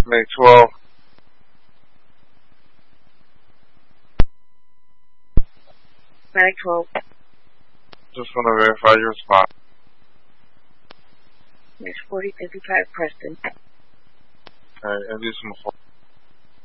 May 12. Medic 12. Just want to verify your response. It's 4055 Preston. Alright, I'll do some